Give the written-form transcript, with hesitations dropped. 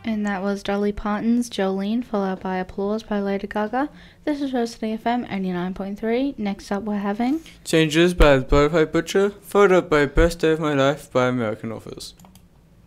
And that was Dolly Parton's Jolene, followed by Applause by Lady Gaga. This is Rosalie FM 89.3. Next up, we're having Changes by the Butterfly Butcher, followed up by Best Day of My Life by American Authors.